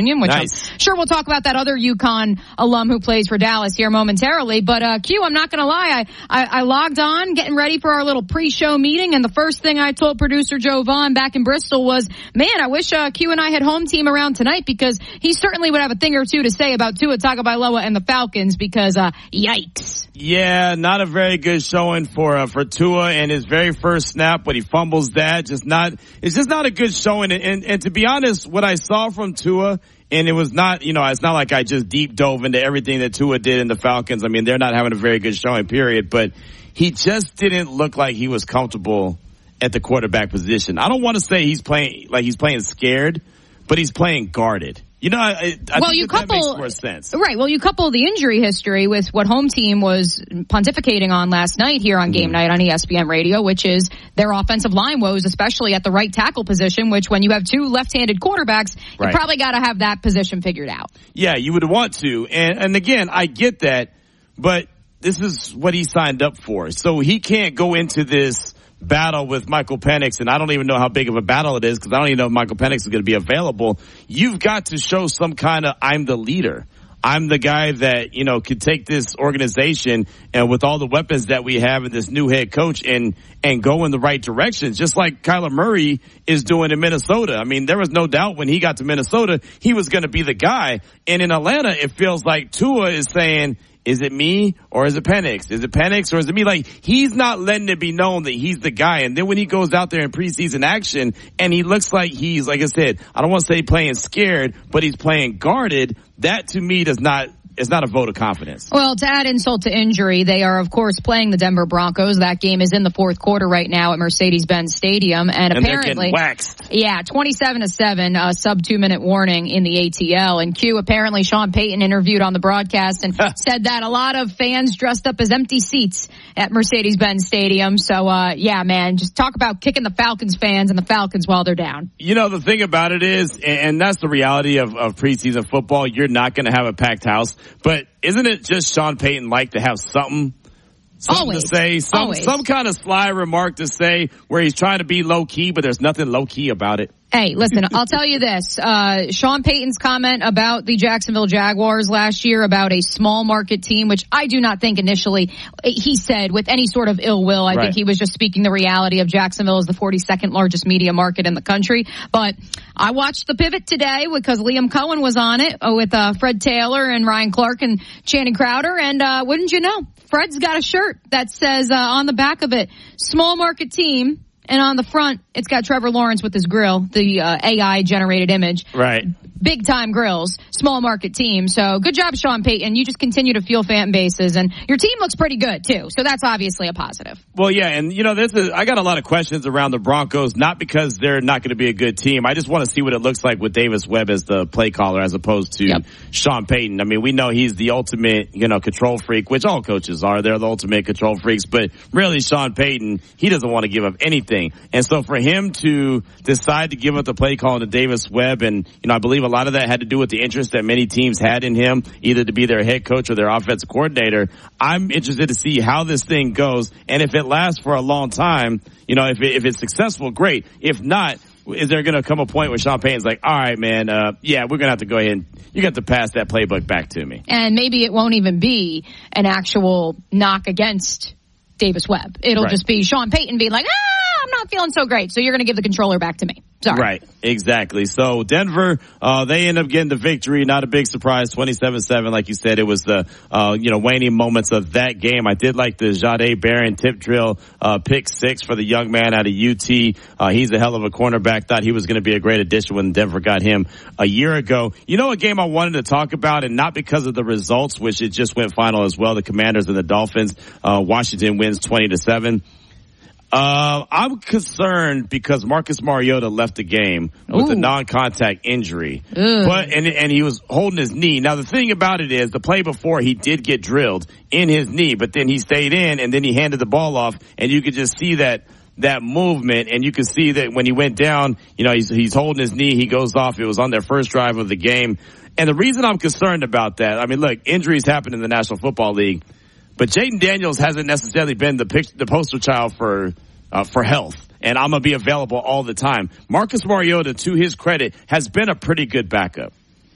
Union, which nice. I'm sure we'll talk about that other UConn alum who plays for Dallas here momentarily. But, Q, I'm not going to lie. I logged on, getting ready for our little pre-show meeting, and the first thing I told producer Joe Vaughn back in Bristol was, man, I wish Q and I had home team around tonight, because he certainly would have a thing or two to say about Tua Tagovailoa and the Falcons, because yikes. Yeah, not a very good showing for Tua, and his very first snap when he fumbles that, it's just not a good showing. And to be honest, what I saw from Tua, and it was not, it's not like I just deep dove into everything that Tua did in the Falcons. I mean, they're not having a very good showing, period, but he just didn't look like he was comfortable at the quarterback position. I don't want to say he's playing scared, but he's playing guarded. I think that makes more sense. Right. Well, you couple the injury history with what home team was pontificating on last night here on Game Night on ESPN Radio, which is their offensive line woes, especially at the right tackle position, which when you have two left-handed quarterbacks, you probably got to have that position figured out. Yeah, you would want to. And again, I get that, but this is what he signed up for. So he can't go into this battle with Michael Penix, and I don't even know how big of a battle it is, because I don't even know if Michael Penix is going to be available. You've got to show some kind of, I'm the leader. I'm the guy that, could take this organization, and with all the weapons that we have in this new head coach, and go in the right direction, just like Kyler Murray is doing in Minnesota. I mean, there was no doubt when he got to Minnesota, he was going to be the guy. And in Atlanta, it feels like Tua is saying, is it me or is it Penix? Is it Penix or is it me? Like, he's not letting it be known that he's the guy. And then when he goes out there in preseason action and he looks like he's, like I said, I don't want to say playing scared, but he's playing guarded, that to me is not a vote of confidence. Well, to add insult to injury, they are, of course, playing the Denver Broncos. That game is in the fourth quarter right now at Mercedes-Benz Stadium. And apparently, they're getting waxed. Yeah, 27-7, sub 2-minute warning in the ATL. And Q, apparently Sean Payton interviewed on the broadcast and said that a lot of fans dressed up as empty seats at Mercedes-Benz Stadium. So, yeah, man, just talk about kicking the Falcons fans and the Falcons while they're down. The thing about it is, and that's the reality of preseason football, you're not going to have a packed house. But isn't it just Sean Payton like to have something Always. to say, some kind of sly remark to say where he's trying to be low key, but there's nothing low key about it? Hey, listen, I'll tell you this. Sean Payton's comment about the Jacksonville Jaguars last year about a small market team, which I do not think initially he said with any sort of ill will. I think he was just speaking the reality of Jacksonville as the 42nd largest media market in the country. But I watched The Pivot today because Liam Cohen was on it with Fred Taylor and Ryan Clark and Channing Crowder. And wouldn't you know, Fred's got a shirt that says on the back of it, small market team. And on the front, it's got Trevor Lawrence with his grill, the AI-generated image. Right. Big-time grills, small market team. So good job, Sean Payton. You just continue to fuel fan bases. And your team looks pretty good, too. So that's obviously a positive. Well, yeah, and, I got a lot of questions around the Broncos, not because they're not going to be a good team. I just want to see what it looks like with Davis Webb as the play caller as opposed to Sean Payton. I mean, we know he's the ultimate, control freak, which all coaches are. They're the ultimate control freaks. But really, Sean Payton, he doesn't want to give up anything. And so for him to decide to give up the play calling to Davis Webb, and, I believe a lot of that had to do with the interest that many teams had in him, either to be their head coach or their offensive coordinator. I'm interested to see how this thing goes. And if it lasts for a long time, if it's successful, great. If not, is there going to come a point where Sean Payton's like, all right, man, we're going to have to go ahead and you got to pass that playbook back to me. And maybe it won't even be an actual knock against Davis Webb. It'll just be Sean Payton being like, I'm not feeling so great, so you're going to give the controller back to me. Sorry. Right, exactly. So Denver, they end up getting the victory. Not a big surprise, 27-7. Like you said, it was the, waning moments of that game. I did like the Jahdae Barron tip drill, pick 6 for the young man out of UT. He's a hell of a cornerback. Thought he was going to be a great addition when Denver got him a year ago. A game I wanted to talk about, and not because of the results, which it just went final as well. The Commanders and the Dolphins. Washington wins 20-7. I'm concerned because Marcus Mariota left the game with a non-contact injury, but he was holding his knee. Now the thing about it is, the play before he did get drilled in his knee, but then he stayed in and then he handed the ball off, and you could just see that movement, and you can see that when he went down, he's holding his knee, he goes off. It was on their first drive of the game, and the reason I'm concerned about that, I mean, look, injuries happen in the National Football League. But Jaden Daniels hasn't necessarily been the poster child for health, and I'm going to be available all the time. Marcus Mariota, to his credit, has been a pretty good backup.